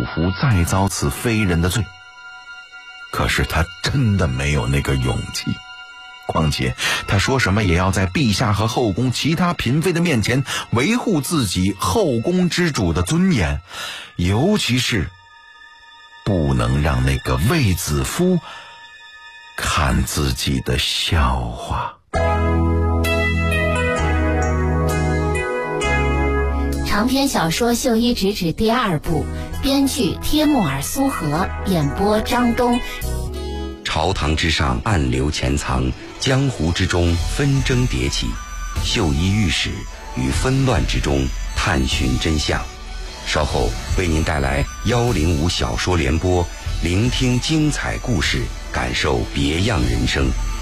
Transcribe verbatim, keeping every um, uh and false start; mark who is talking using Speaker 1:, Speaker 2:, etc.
Speaker 1: 乎再遭此非人的罪。可是他真的没有那个勇气，况且他说什么也要在陛下和后宫其他嫔妃的面前维护自己后宫之主的尊严，尤其是不能让那个卫子夫看自己的笑话。
Speaker 2: 长篇小说《绣衣直指》第二部，编剧帖木儿苏荷，演播张东。
Speaker 3: 朝堂之上暗流潜藏，江湖之中纷争迭起，绣衣御史于纷乱之中探寻真相。稍后为您带来幺零五小说联播，聆听精彩故事，感受别样人生。